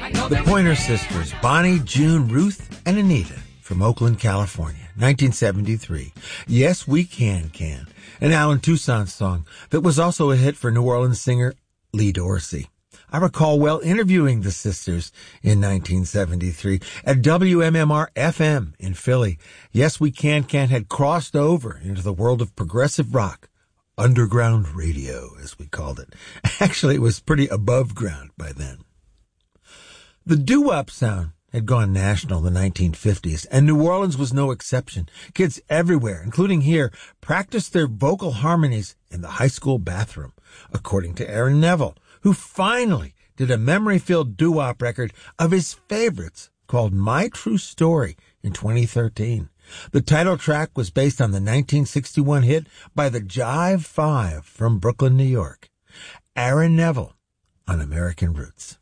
The Pointer Sisters, Bonnie, June, Ruth, and Anita from Oakland, California, 1973. Yes, We Can, an Alan Toussaint song that was also a hit for New Orleans singer Lee Dorsey. I recall well interviewing the sisters in 1973 at WMMR-FM in Philly. Yes, We Can had crossed over into the world of progressive rock, underground radio, as we called it. Actually, it was pretty above ground by then. The doo-wop sound had gone national in the 1950s, and New Orleans was no exception. Kids everywhere, including here, practiced their vocal harmonies in the high school bathroom, according to Aaron Neville, who finally did a memory-filled doo-wop record of his favorites called My True Story in 2013. The title track was based on the 1961 hit by the Jive Five from Brooklyn, New York. Aaron Neville on American Roots.